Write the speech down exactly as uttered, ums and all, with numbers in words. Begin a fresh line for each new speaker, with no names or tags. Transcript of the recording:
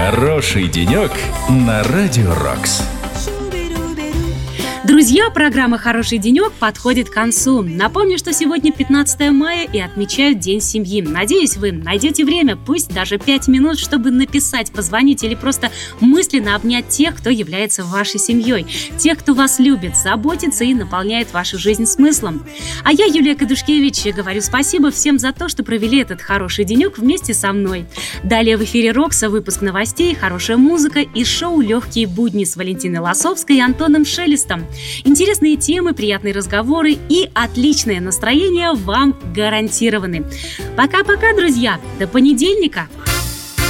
Хороший денек на Радио Рокс.
Друзья, программа «Хороший денек» подходит к концу. Напомню, что сегодня пятнадцатое мая и отмечают День семьи. Надеюсь, вы найдете время, пусть даже пять минут, чтобы написать, позвонить или просто мысленно обнять тех, кто является вашей семьей. Тех, кто вас любит, заботится и наполняет вашу жизнь смыслом. А я, Юлия Кадушкевич, говорю спасибо всем за то, что провели этот хороший денек вместе со мной. Далее в эфире Рокса выпуск новостей, хорошая музыка и шоу «Легкие будни» с Валентиной Лосовской и Антоном Шелестом. Интересные темы, приятные разговоры и отличное настроение вам гарантированы. Пока-пока, друзья! До понедельника!